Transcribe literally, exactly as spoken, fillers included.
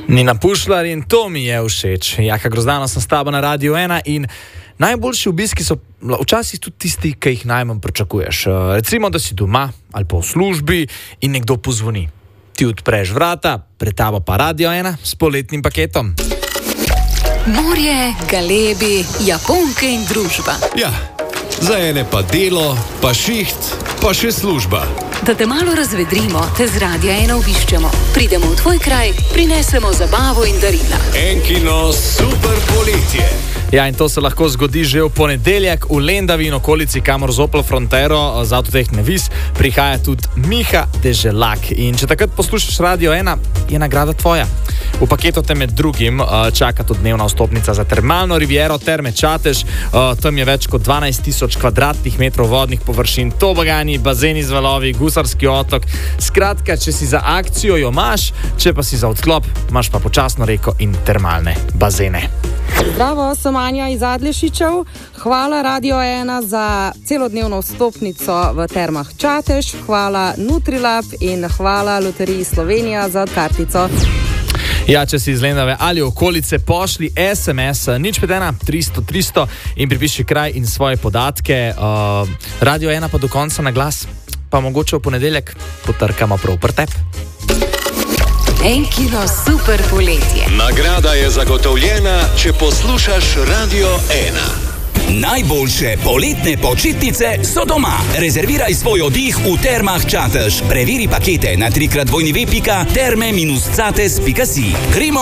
Nina Pušlar in to mi je všeč. Jaka Grozdano sem s tabo na Radiu ena in najboljši obiski so včasih tudi tisti, ki jih najmanj pričakuješ. Recimo, da si doma ali pa v službi in nekdo pozvoni. Ti odpreš vrata, pred tabo pa Radio ena s poletnim paketom. Morje, galebi, Japonke in družba. Ja, za ene pa delo, pa šiht, pa še služba. Da te malo razvedrimo, te z Radia ena obiščemo. Pridemo v tvoj kraj, prinesemo zabavo in darila. Enkino super poletje. Ja, in to se lahko zgodi že v ponedeljek v Lendavi in okolici, kamor z Opel Frontero z Avtotehne Vis prihaja tudi Miha Deželak. In če takrat poslušaš Radio ena, je nagrada tvoja. V paketu te med drugim uh, čaka tudi dnevna vstopnica za termalno riviero Terme Čatež. Uh, tam je več kot dvanajst tisoč kvadratnih metrov vodnih površin, tobogani, bazeni z valovi, gusarski otok. Skratka, če si za akcijo, jo imaš, če pa si za odklop, imaš pa počasno reko in termalne bazene. Zdravo, sem Anja iz Adlešičev. Hvala Radio ena za celodnevno vstopnico v Termah Čatež. Hvala Nutrilab in hvala Loteriji Slovenija za kartico. Ja, če si iz Lendave ali okolice, pošli es em es nič pet ena tristo tristo in pripiši kraj in svoje podatke. Uh, Radio ena pa do konca na glas, pa mogoče v ponedeljek potrkamo prav prtep. Enkino super poletje. Nagrada je zagotovljena, če poslušaš Radio ena. Najboljše poletne počitnice so doma. Rezerviraj svoj oddih v Termah Čatež. Preveri pakete na tri krat dvojni ve pika terme minus cates pika si. Krimo